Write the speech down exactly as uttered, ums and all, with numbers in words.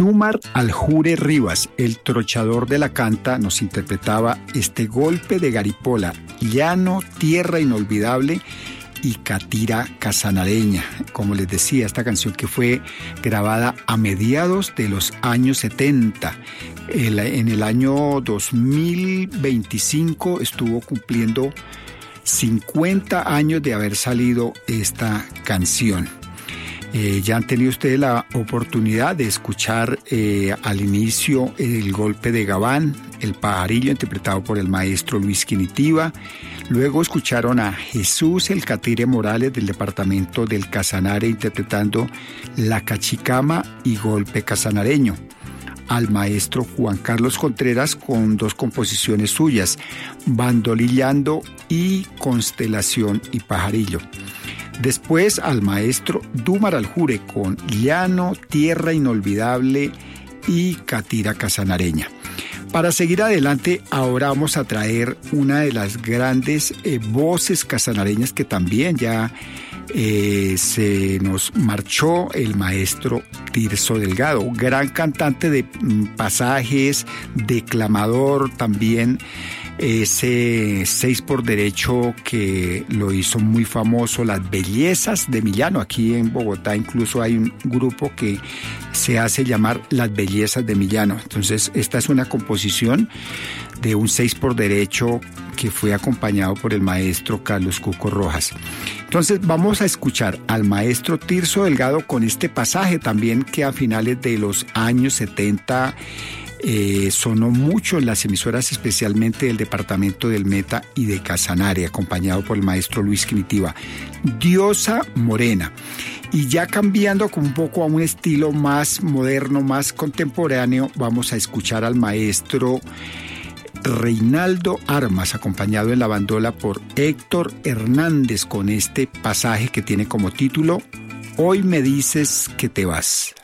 Dumar Aljure Rivas, el trochador de la canta, nos interpretaba este golpe de garipola, llano, tierra inolvidable y catira casanareña. Como les decía, esta canción que fue grabada a mediados de los años setenta. El, en el año dos mil veinticinco estuvo cumpliendo cincuenta años de haber salido esta canción. Eh, ya han tenido ustedes la oportunidad de escuchar eh, al inicio el golpe de Gabán, el pajarillo interpretado por el maestro Luis Quinitiva. Luego escucharon a Jesús el Catire Morales del departamento del Casanare interpretando La Cachicama y Golpe Casanareño. Al maestro Juan Carlos Contreras con dos composiciones suyas, Bandolillando y Constelación y Pajarillo. Después al maestro Dumar Aljure con Llano, Tierra Inolvidable y Catira Casanareña. Para seguir adelante, ahora vamos a traer una de las grandes eh, voces casanareñas que también ya eh, se nos marchó, el maestro Tirso Delgado, gran cantante de mm, pasajes, declamador también. Ese seis por derecho que lo hizo muy famoso, Las Bellezas de Millano. Aquí en Bogotá incluso hay un grupo que se hace llamar Las Bellezas de Millano. Entonces esta es una composición de un seis por derecho que fue acompañado por el maestro Carlos Cuco Rojas. Entonces vamos a escuchar al maestro Tirso Delgado con este pasaje también que a finales de los años setenta Eh, sonó mucho en las emisoras, especialmente del departamento del Meta y de Casanare, acompañado por el maestro Luis Quinitiva, Diosa Morena. Y ya cambiando un poco a un estilo más moderno, más contemporáneo, vamos a escuchar al maestro Reinaldo Armas, acompañado en la bandola por Héctor Hernández, con este pasaje que tiene como título Hoy me dices que te vas.